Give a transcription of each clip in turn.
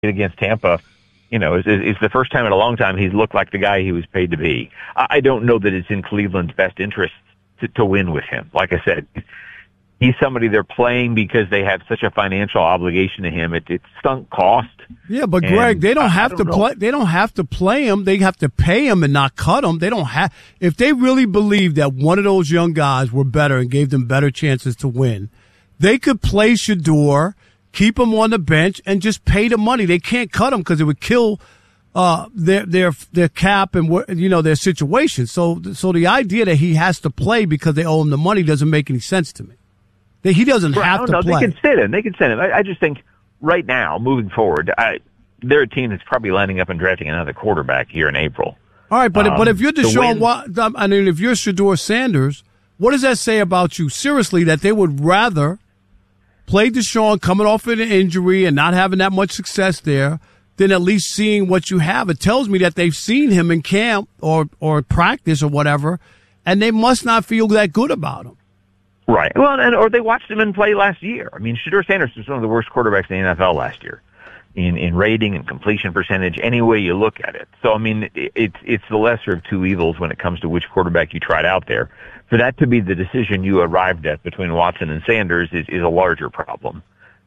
against Tampa, is the first time in a long time he's looked like the guy he was paid to be. I don't know that it's in Cleveland's best interest to win with him. Like I said, he's somebody they're playing because they have such a financial obligation to him. It's sunk cost. Yeah, but Greg, they don't have to play. They don't have to play him. They have to pay him and not cut him. They don't have. If they really believe that one of those young guys were better and gave them better chances to win, they could play Shedeur, keep him on the bench, and just pay the money. They can't cut him because it would kill their cap and their situation. So the idea that he has to play because they owe him the money doesn't make any sense to me. He doesn't have to play. They can sit him. I just think right now, moving forward, they're a team that's probably lining up and drafting another quarterback here in April. All right, but if you're Deshaun, if you're Shedeur Sanders, what does that say about you? Seriously, that they would rather play Deshaun coming off of an injury and not having that much success there than at least seeing what you have. It tells me that they've seen him in camp or practice or whatever, and they must not feel that good about him. Right. Well, or they watched him in play last year. I mean, Shedeur Sanders was one of the worst quarterbacks in the NFL last year in rating and completion percentage, any way you look at it. So, I mean, it's the lesser of two evils when it comes to which quarterback you tried out there. For that to be the decision you arrived at between Watson and Sanders is a larger problem.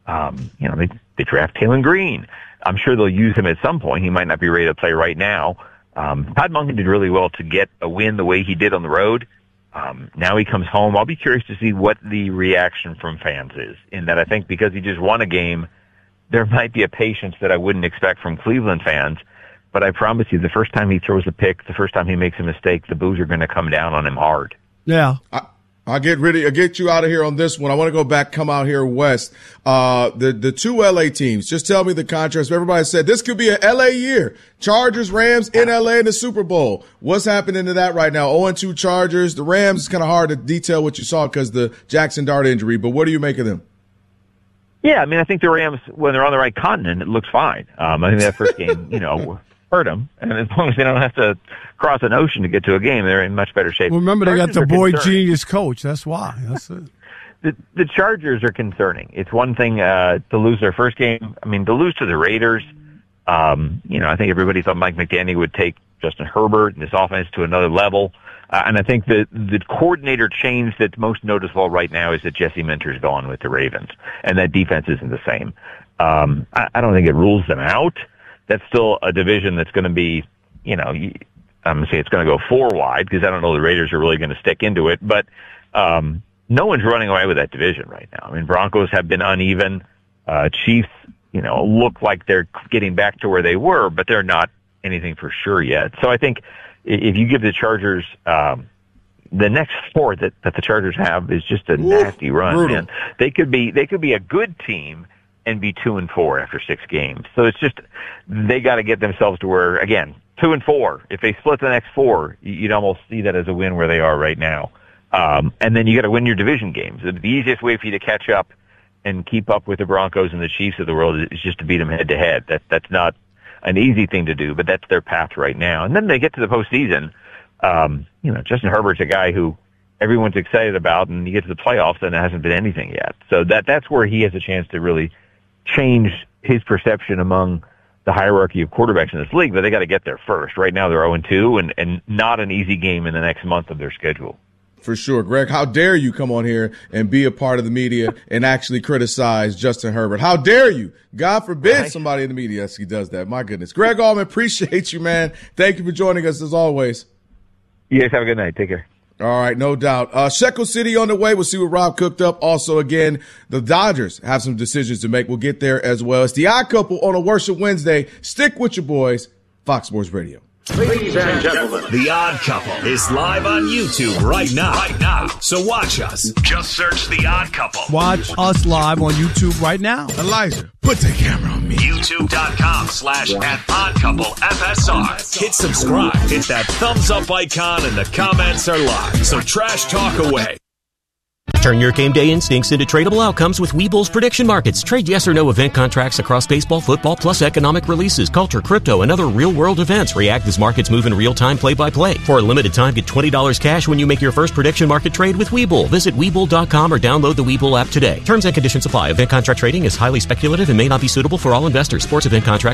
They draft Taylor Green. I'm sure they'll use him at some point. He might not be ready to play right now. Todd Monken did really well to get a win the way he did on the road. Now he comes home. I'll be curious to see what the reaction from fans is. In that, I think because he just won a game, there might be a patience that I wouldn't expect from Cleveland fans. But I promise you, the first time he throws a pick, the first time he makes a mistake, the boos are going to come down on him hard. Yeah. I'll get you out of here on this one. I want to go back, come out here west. The two LA teams, just tell me the contrast. Everybody said this could be an LA year. Chargers, Rams in LA in the Super Bowl. What's happening to that right now? 0-2 Chargers. The Rams, is kind of hard to detail what you saw because the Jackson Dart injury, but what do you make of them? Yeah, I mean, I think the Rams, when they're on the right continent, it looks fine. I think that first game, hurt them. And as long as they don't have to cross an ocean to get to a game, they're in much better shape. Well, remember, they got the boy genius coach. That's why. That's it. The Chargers are concerning. It's one thing to lose their first game. I mean, to lose to the Raiders, I think everybody thought Mike McDaniel would take Justin Herbert and this offense to another level. And I think the coordinator change that's most noticeable right now is that Jesse Minter's gone with the Ravens, and that defense isn't the same. I don't think it rules them out. That's still a division that's going to be, I'm going to say it's going to go 4 wide because I don't know the Raiders are really going to stick into it. But no one's running away with that division right now. I mean, Broncos have been uneven. Chiefs, look like they're getting back to where they were, but they're not anything for sure yet. So I think if you give the Chargers the next 4 that the Chargers have is just a nasty run. Brutal. Man. They could be a good team and be 2-4 after 6 games. So it's just they got to get themselves to where, again, 2-4. If they split the next 4, you'd almost see that as a win where they are right now. And then you got to win your division games. The easiest way for you to catch up and keep up with the Broncos and the Chiefs of the world is just to beat them head to head. That's not an easy thing to do, but that's their path right now. And then they get to the postseason. Justin Herbert's a guy who everyone's excited about, and you get to the playoffs and it hasn't been anything yet. So that's where he has a chance to really change his perception among the hierarchy of quarterbacks in this league, but they got to get there first. Right now they're 0-2 and not an easy game in the next month of their schedule. For sure. Greg, how dare you come on here and be a part of the media and actually criticize Justin Herbert? How dare you? God forbid somebody in the media actually does that. My goodness. Greg Allman, appreciate you, man. Thank you for joining us as always. You guys have a good night. Take care. All right, no doubt. Shekel City on the way. We'll see what Rob cooked up. Also, again, the Dodgers have some decisions to make. We'll get there as well. It's the Odd Couple on a Worship Wednesday. Stick with your boys, Fox Sports Radio. Ladies and gentlemen, The Odd Couple is live on YouTube right now. So watch us. Just search The Odd Couple. Watch us live on YouTube right now. Elijah, put the camera on me. YouTube.com/@oddcouplefsr. Hit subscribe. Hit that thumbs up icon and the comments are live. So trash talk away. Turn your game day instincts into tradable outcomes with Webull's prediction markets. Trade yes or no event contracts across baseball, football, plus economic releases, culture, crypto, and other real-world events. React as markets move in real time, play-by-play. For a limited time, get $20 cash when you make your first prediction market trade with Webull. Visit Webull.com or download the Webull app today. Terms and conditions apply. Event contract trading is highly speculative and may not be suitable for all investors. Sports event contracts